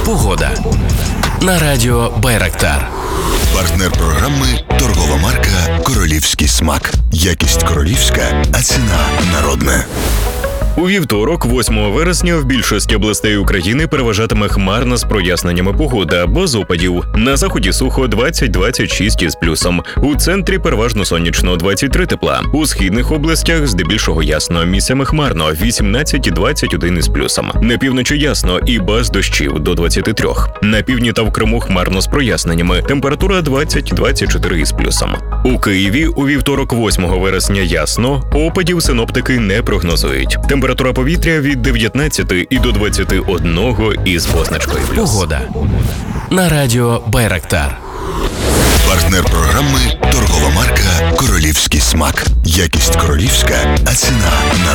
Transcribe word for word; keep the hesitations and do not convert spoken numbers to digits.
Погода на радіо Байрактар. Партнер програми – торгова марка «Королівський смак». Якість королівська, а ціна народна. У вівторок, восьмого вересня, в більшості областей України переважатиме хмарна з проясненнями погода, без опадів. На заході сухо двадцять - двадцять шість із плюсом. У центрі переважно сонячно двадцять три тепла. У східних областях здебільшого ясно, місцями хмарно вісімнадцять - двадцять один із плюсом. На півночі ясно і без дощів до двадцяти трьох. На півдні та в Криму хмарно з проясненнями. Температура двадцять - двадцять чотири із плюсом. У Києві у вівторок, восьмого вересня ясно, опадів синоптики не прогнозують. Температура повітря від дев'ятнадцяти і до двадцяти одного із позначкою плюс. Погода на радіо Байрактар. Партнер програми – торгова марка «Королівський смак». Якість королівська, а ціна народна.